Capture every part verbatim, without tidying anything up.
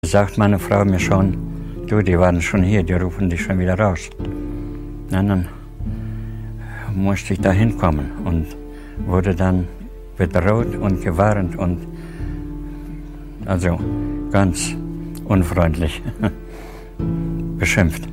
Sagt meine Frau mir schon, du, die waren schon hier, die rufen dich schon wieder raus. Na, dann musste ich da hinkommen und wurde dann bedroht und gewarnt und also ganz unfreundlich beschimpft.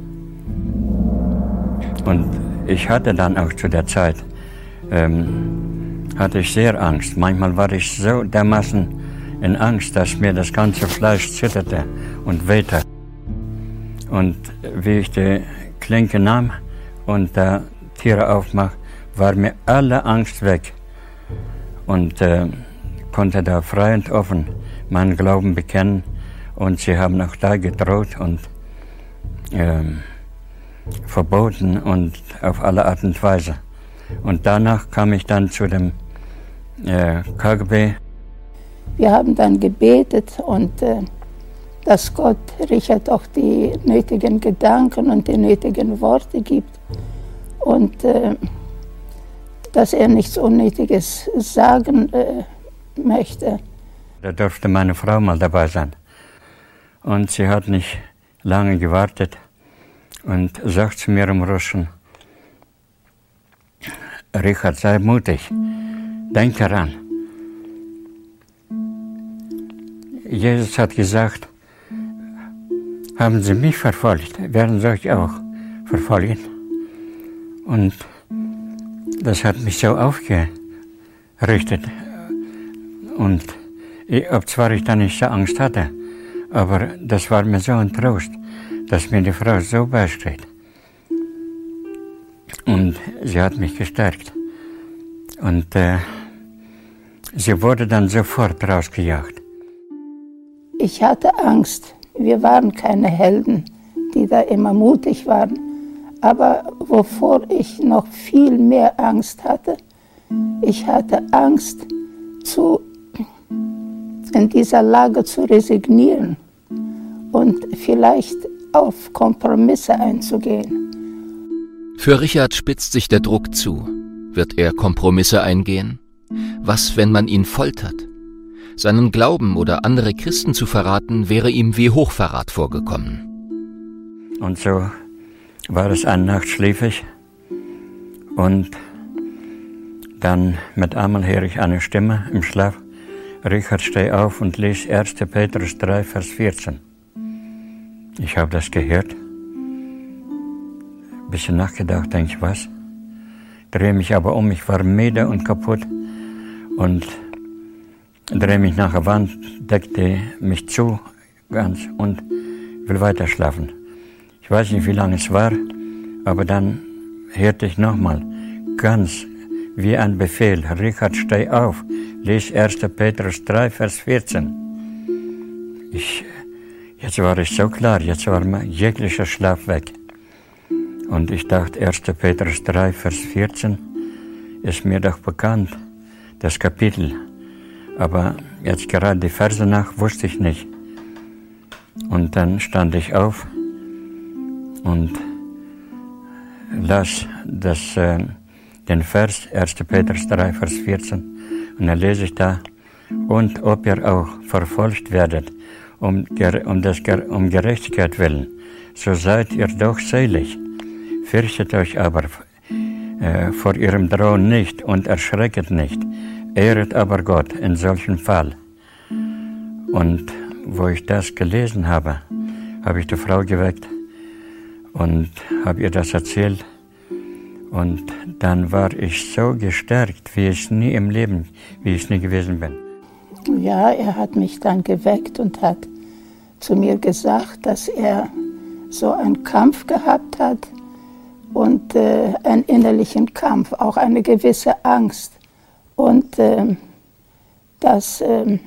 Und ich hatte dann auch zu der Zeit, ähm, hatte ich sehr Angst. Manchmal war ich so dermaßen in Angst, dass mir das ganze Fleisch zitterte und wehte. Und wie ich die Klinke nahm und die Tiere aufmach, war mir alle Angst weg. Und äh, konnte da frei und offen meinen Glauben bekennen. Und sie haben auch da gedroht und äh, verboten und auf alle Art und Weise. Und danach kam ich dann zu dem äh, K G B. Wir haben dann gebetet und äh, dass Gott Richard auch die nötigen Gedanken und die nötigen Worte gibt und äh, dass er nichts Unnötiges sagen äh, möchte. Da durfte meine Frau mal dabei sein. Und sie hat nicht lange gewartet und sagt zu mir im Russen: Richard, sei mutig, denk daran. Jesus hat gesagt, haben Sie mich verfolgt, werden Sie euch auch verfolgen. Und das hat mich so aufgerichtet. Und ich, ob zwar ich da nicht so Angst hatte, aber das war mir so ein Trost, dass mir die Frau so beisteht. Und sie hat mich gestärkt. Und äh, sie wurde dann sofort rausgejagt. Ich hatte Angst. Wir waren keine Helden, die da immer mutig waren. Aber wovor ich noch viel mehr Angst hatte, ich hatte Angst, zu, in dieser Lage zu resignieren und vielleicht auf Kompromisse einzugehen. Für Richard spitzt sich der Druck zu. Wird er Kompromisse eingehen? Was, wenn man ihn foltert? Seinen Glauben oder andere Christen zu verraten, wäre ihm wie Hochverrat vorgekommen. Und so war es eine Nacht schläfrig und dann mit einmal höre ich eine Stimme im Schlaf: Richard, steh auf und lies erster Petrus drei, Vers vierzehn. Ich habe das gehört, ein bisschen nachgedacht, denke ich, was? Drehe mich aber um, ich war müde und kaputt und drehe mich nach der Wand, deckte mich zu ganz und will weiter schlafen. Ich weiß nicht, wie lange es war, aber dann hörte ich nochmal ganz wie ein Befehl: Richard, steh auf, lies erster Petrus drei, Vers vierzehn. Ich, jetzt war ich so klar, jetzt war mein jeglicher Schlaf weg. Und ich dachte, erster Petrus drei, Vers vierzehn ist mir doch bekannt, das Kapitel. Aber jetzt gerade die Verse nach wusste ich nicht. Und dann stand ich auf und las das, äh, den Vers erster Petrus drei, Vers vierzehn. Und dann lese ich da: Und ob ihr auch verfolgt werdet um, um, das, um Gerechtigkeit willen, so seid ihr doch selig. Fürchtet euch aber äh, vor ihrem Drohen nicht und erschrecket nicht. Ehret aber Gott in solchem Fall. Und wo ich das gelesen habe, habe ich die Frau geweckt und habe ihr das erzählt. Und dann war ich so gestärkt, wie ich nie im Leben, wie ich nie gewesen bin. Ja, er hat mich dann geweckt und hat zu mir gesagt, dass er so einen Kampf gehabt hat und äh, einen innerlichen Kampf, auch eine gewisse Angst. Und äh, dass äh,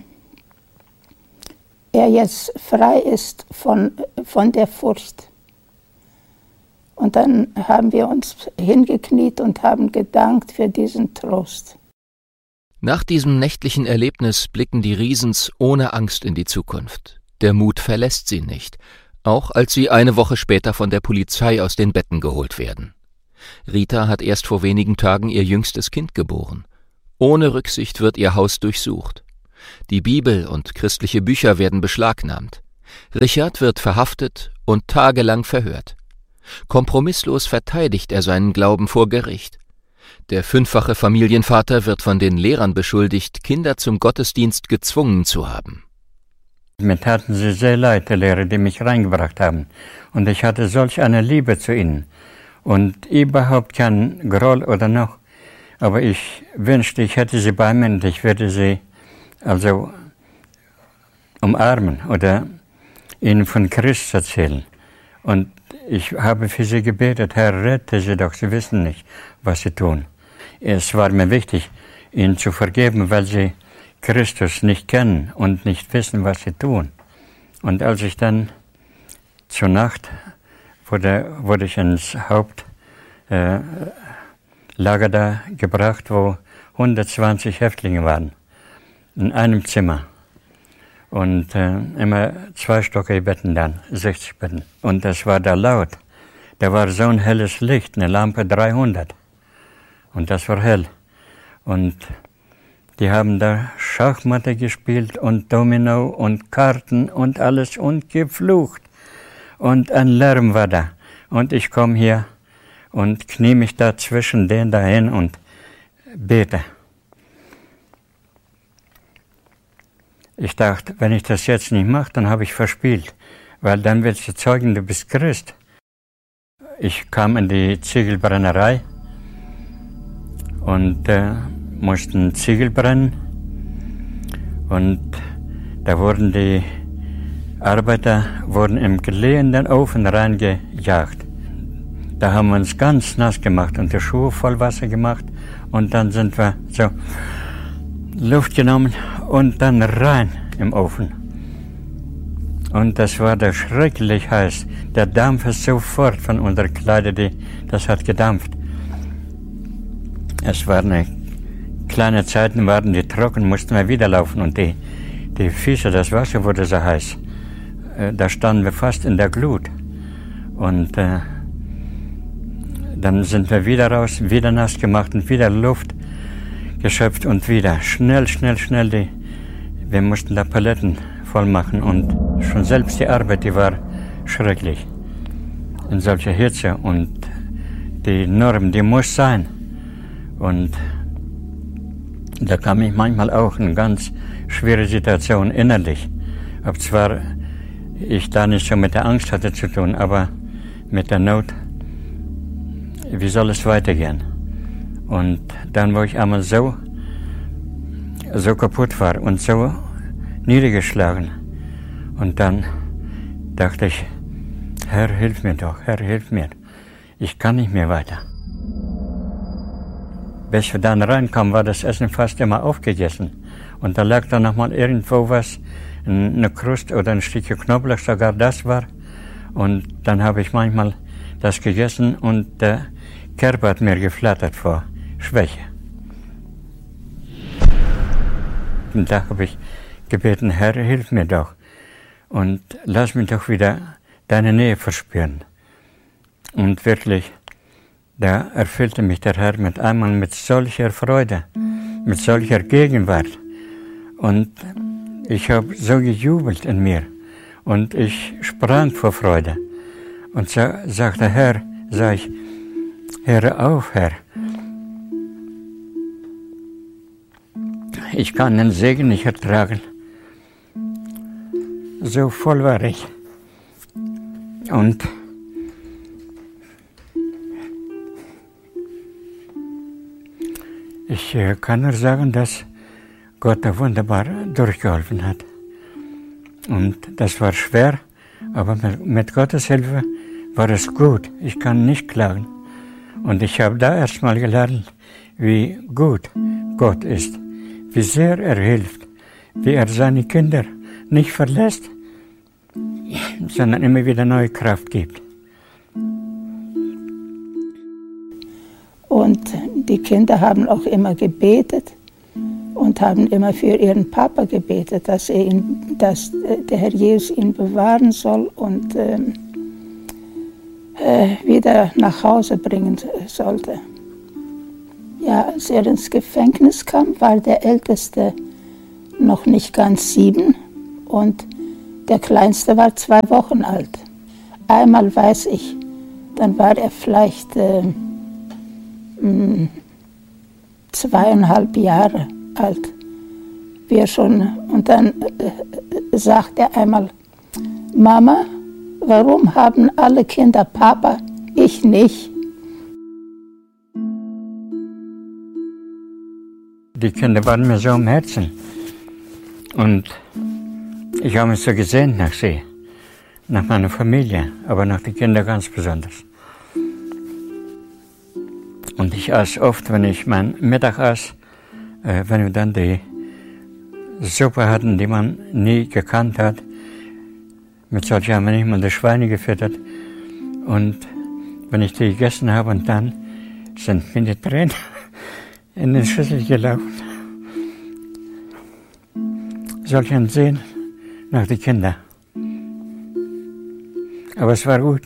er jetzt frei ist von, von der Furcht. Und dann haben wir uns hingekniet und haben gedankt für diesen Trost. Nach diesem nächtlichen Erlebnis blicken die Riesens ohne Angst in die Zukunft. Der Mut verlässt sie nicht, auch als sie eine Woche später von der Polizei aus den Betten geholt werden. Rita hat erst vor wenigen Tagen ihr jüngstes Kind geboren. Ohne Rücksicht wird ihr Haus durchsucht. Die Bibel und christliche Bücher werden beschlagnahmt. Richard wird verhaftet und tagelang verhört. Kompromisslos verteidigt er seinen Glauben vor Gericht. Der fünffache Familienvater wird von den Lehrern beschuldigt, Kinder zum Gottesdienst gezwungen zu haben. Mir taten sie sehr leid, die Lehrer, die mich reingebracht haben. Und ich hatte solch eine Liebe zu ihnen. Und überhaupt kein Groll oder noch. Aber ich wünschte, ich hätte sie bei mir und ich würde sie also umarmen oder ihnen von Christus erzählen. Und ich habe für sie gebetet, Herr, rette sie doch, sie wissen nicht, was sie tun. Es war mir wichtig, ihnen zu vergeben, weil sie Christus nicht kennen und nicht wissen, was sie tun. Und als ich dann zur Nacht wurde, wurde ich ins Hauptlager äh, da gebracht, wo hundertzwanzig Häftlinge waren, in einem Zimmer. Und äh, immer zweistöckige Betten dann, sechzig Betten. Und das war da laut. Da war so ein helles Licht, eine Lampe dreihundert. Und das war hell. Und die haben da Schachmatte gespielt und Domino und Karten und alles und geflucht. Und ein Lärm war da. Und ich komme hier und knie mich da zwischen denen dahin und bete. Ich dachte, wenn ich das jetzt nicht mache, dann habe ich verspielt. Weil dann willst du zeugen, du bist Christ. Ich kam in die Ziegelbrennerei und äh, mussten Ziegel brennen. Und da wurden die Arbeiter wurden im glühenden Ofen reingejagt. Da haben wir uns ganz nass gemacht und die Schuhe voll Wasser gemacht. Und dann sind wir so Luft genommen und dann rein im Ofen. Und das war da schrecklich heiß. Der Dampf ist sofort von unseren Kleidern, die, das hat gedampft. Es war eine kleine Zeiten, waren die trocken, mussten wir wieder laufen und die, die Füße, das Wasser wurde so heiß. Äh, da standen wir fast in der Glut. Und äh, dann sind wir wieder raus, wieder nass gemacht und wieder Luft geschöpft und wieder schnell, schnell, schnell die, wir mussten da Paletten voll machen und schon selbst die Arbeit, die war schrecklich. In solcher Hitze und die Norm, die muss sein. Und da kam ich manchmal auch in ganz schwere Situation innerlich. Ob zwar ich da nicht so mit der Angst hatte zu tun, aber mit der Not, wie soll es weitergehen? Und dann, wo ich einmal so, so kaputt war und so niedergeschlagen, und dann dachte ich, Herr, hilf mir doch, Herr, hilf mir. Ich kann nicht mehr weiter. Bis wir dann reinkamen, war das Essen fast immer aufgegessen. Und da lag dann nochmal irgendwo was, eine Kruste oder ein Stückchen Knoblauch, sogar das war. Und dann habe ich manchmal das gegessen und der Körper hat mir geflattert vor Schwäche. Und da habe ich gebeten, Herr, hilf mir doch und lass mich doch wieder deine Nähe verspüren. Und wirklich, da erfüllte mich der Herr mit einmal mit solcher Freude, mit solcher Gegenwart. Und ich habe so gejubelt in mir und ich sprang vor Freude. Und so sagte Herr, sag ich, höre auf, Herr. Ich kann den Segen nicht ertragen. So voll war ich. Und ich äh, kann nur sagen, dass Gott da wunderbar durchgeholfen hat. Und das war schwer, aber mit, mit Gottes Hilfe war es gut. Ich kann nicht klagen. Und ich habe da erstmal gelernt, wie gut Gott ist, wie sehr er hilft, wie er seine Kinder nicht verlässt, sondern immer wieder neue Kraft gibt. Und die Kinder haben auch immer gebetet und haben immer für ihren Papa gebetet, dass, er ihn, dass der Herr Jesus ihn bewahren soll und ähm, äh, wieder nach Hause bringen sollte. Ja, als er ins Gefängnis kam, war der Älteste noch nicht ganz sieben und Der Kleinste war zwei Wochen alt. Einmal weiß ich, dann war er vielleicht äh, mh, zweieinhalb Jahre alt. Wir schon, und dann äh, sagt er einmal, Mama, warum haben alle Kinder Papa, ich nicht? Die Kinder waren mir so am Herzen. Und ich habe mich so gesehnt nach sie, nach meiner Familie, aber nach den Kindern ganz besonders. Und ich aß oft, wenn ich mein Mittag aß, äh, wenn wir dann die Suppe hatten, die man nie gekannt hat. Mit solchen haben wir nicht mal die Schweine gefüttert. Und wenn ich die gegessen habe, und dann sind mir die Tränen in den Schüssel gelaufen. Solchen Sehen nach den Kindern. Aber es war gut.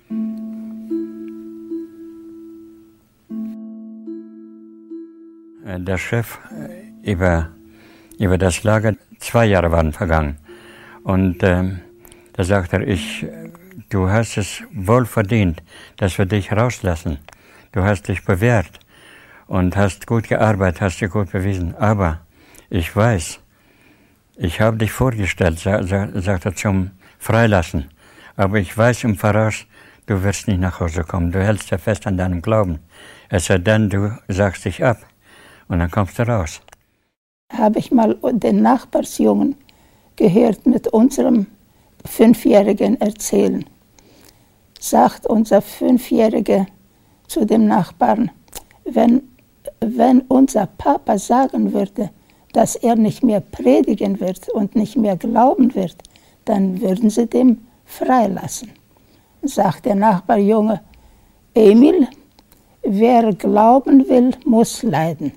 Der Chef über, über das Lager, zwei Jahre waren vergangen. Und ähm, da sagt er, ich, du hast es wohl verdient, dass wir dich rauslassen. Du hast dich bewährt und hast gut gearbeitet, hast dich gut bewiesen. Aber ich weiß, ich habe dich vorgestellt, sa, sa, sagt er, zum Freilassen. Aber ich weiß im Voraus, du wirst nicht nach Hause kommen. Du hältst ja fest an deinem Glauben. Es sei denn, du sagst dich ab und dann kommst du raus. Habe ich mal den Nachbarsjungen gehört mit unserem Fünfjährigen erzählen. Sagt unser Fünfjähriger zu dem Nachbarn, wenn, wenn unser Papa sagen würde, dass er nicht mehr predigen wird und nicht mehr glauben wird, dann würden sie dem freilassen. Sagt der Nachbarjunge, Emil, wer glauben will, muss leiden.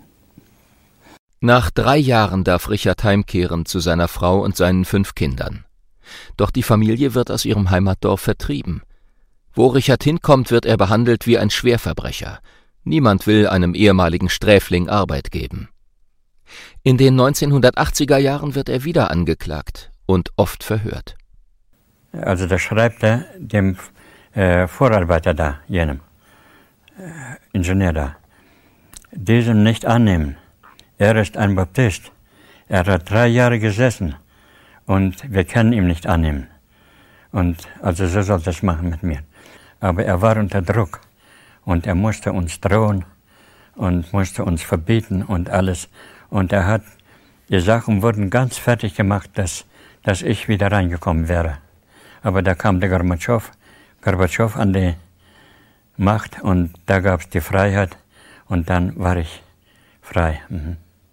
Nach drei Jahren darf Richard heimkehren zu seiner Frau und seinen fünf Kindern. Doch die Familie wird aus ihrem Heimatdorf vertrieben. Wo Richard hinkommt, wird er behandelt wie ein Schwerverbrecher. Niemand will einem ehemaligen Sträfling Arbeit geben. In den neunzehnhundertachtziger Jahren wird er wieder angeklagt und oft verhört. Also da schreibt er dem äh, Vorarbeiter da, jenem äh, Ingenieur da, diesen nicht annehmen. Er ist ein Baptist. Er hat drei Jahre gesessen und wir können ihn nicht annehmen. Und also so soll das machen mit mir. Aber er war unter Druck und er musste uns drohen und musste uns verbieten und alles. Und er hat, die Sachen wurden ganz fertig gemacht, dass, dass ich wieder reingekommen wäre. Aber da kam der Gorbatschow, Gorbatschow an die Macht und da gab es die Freiheit und dann war ich frei. Mhm.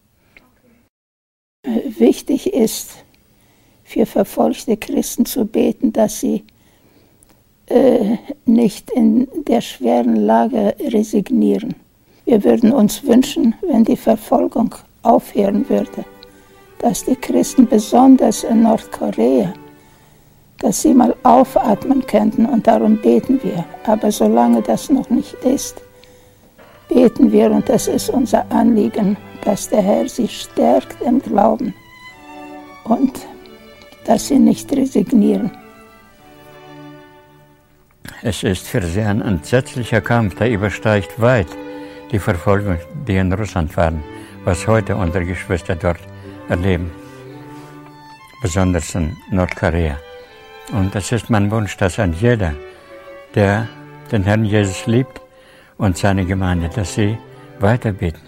Wichtig ist, für verfolgte Christen zu beten, dass sie äh, nicht in der schweren Lage resignieren. Wir würden uns wünschen, wenn die Verfolgung aufhören würde, dass die Christen besonders in Nordkorea, dass sie mal aufatmen könnten und darum beten wir. Aber solange das noch nicht ist, beten wir und das ist unser Anliegen, dass der Herr sie stärkt im Glauben und dass sie nicht resignieren. Es ist für sie ein entsetzlicher Kampf, der übersteigt weit die Verfolgung, die in Russland waren, was heute unsere Geschwister dort erleben, besonders in Nordkorea. Und es ist mein Wunsch, dass ein jeder, der den Herrn Jesus liebt und seine Gemeinde, dass sie weiter beten.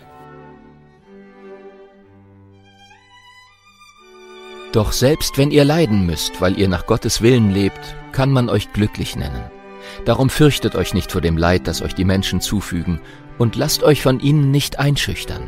Doch selbst wenn ihr leiden müsst, weil ihr nach Gottes Willen lebt, kann man euch glücklich nennen. Darum fürchtet euch nicht vor dem Leid, das euch die Menschen zufügen, und lasst euch von ihnen nicht einschüchtern.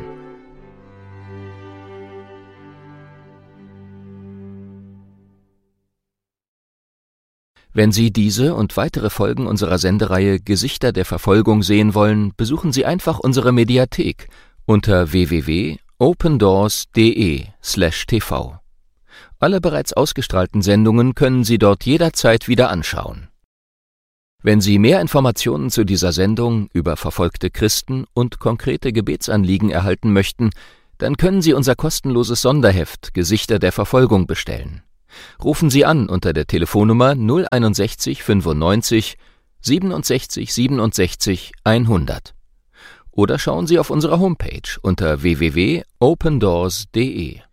Wenn Sie diese und weitere Folgen unserer Sendereihe Gesichter der Verfolgung sehen wollen, besuchen Sie einfach unsere Mediathek unter w w w punkt opendoors punkt de slash t v. Alle bereits ausgestrahlten Sendungen können Sie dort jederzeit wieder anschauen. Wenn Sie mehr Informationen zu dieser Sendung über verfolgte Christen und konkrete Gebetsanliegen erhalten möchten, dann können Sie unser kostenloses Sonderheft Gesichter der Verfolgung bestellen. Rufen Sie an unter der Telefonnummer null einundsechzig fünfundneunzig siebenundsechzig siebenundsechzig hundert. Oder schauen Sie auf unserer Homepage unter w w w punkt open doors punkt d e.